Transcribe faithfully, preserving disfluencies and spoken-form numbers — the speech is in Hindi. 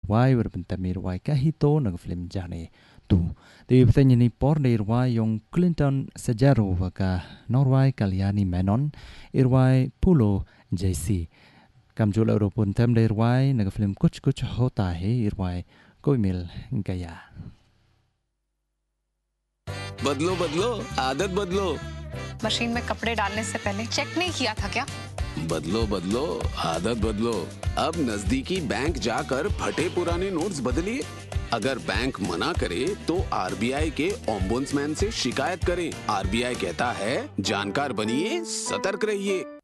irwai berbenta mirwai kahito nag film jane tu di petanya ni por de irwai yung Clinton Sajaro waka Norway Kalyani Menon irwai Pulo J C kamjula europun tem de irwai nag film kuch kuch hota hai irwai कोई गया बदलो बदलो आदत बदलो मशीन में कपड़े डालने से पहले चेक नहीं किया था क्या? बदलो बदलो आदत बदलो अब नजदीकी बैंक जाकर फटे पुराने नोट्स बदलिए अगर बैंक मना करे तो आरबीआई के ओम्बुड्समैन से शिकायत करें। आरबीआई कहता है जानकार बनिए सतर्क रहिए।